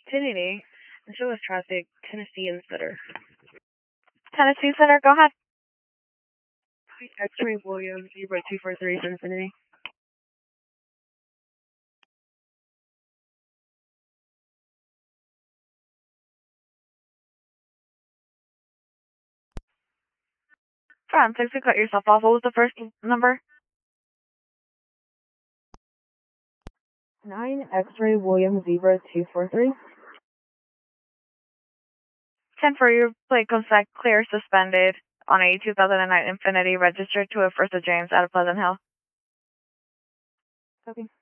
1088, and show us traffic, Tennessee and Center. Tennessee Center, go ahead. X-ray Williams, Zebra 243, Cincinnati. Forensics, you cut yourself off. What was the first number? 9 X-ray Williams, Zebra 243. 10 for your plate comes back clear, suspended on a 2009 Infiniti registered to a First of James out of Pleasant Hill. Copy.